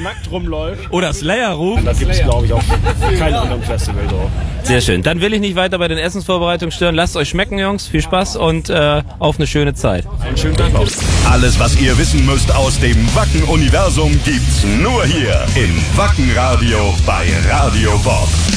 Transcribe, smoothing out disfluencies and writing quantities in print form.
nackt rumläuft. Oder Slayer ruft. Das gibt's, glaube ich, auf keinem anderen Festival so. Sehr schön. Dann will ich nicht weiter bei den Essensvorbereitungen stören. Lasst euch schmecken, Jungs. Viel Spaß und auf eine schöne Zeit. Einen schönen Tag noch. Alles, was ihr wissen müsst aus dem Wacken-Universum, gibt's nur hier im Wacken-Radio bei Radio Bob.